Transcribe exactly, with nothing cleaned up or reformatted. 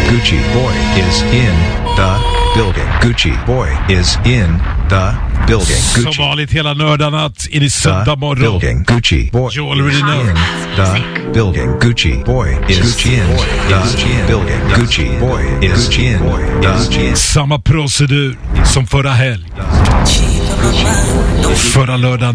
Gucci boy is in the building. Gucci boy is in the building. Gucci. Som vanligt hela nördarnatt in i söndag morgon. Building. Gucci boy you already know. In the building. Gucci boy is Gucci in the building. Gucci boy is in the. Samma procedur som förra helg. Förra lördagen